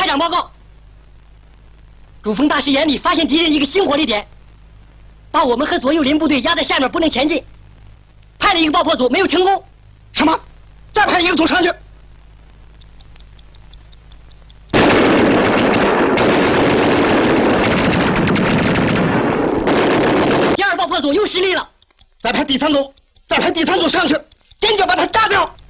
排长报告，主峰大师眼里发现敌人一个新火力点，把我们和左右邻部队压在下面不能前进，派了一个爆破组没有成功。 什么？再派一个组上去。 第二爆破组又失利了， 再派第三组，再派第三组上去，坚决把它炸掉。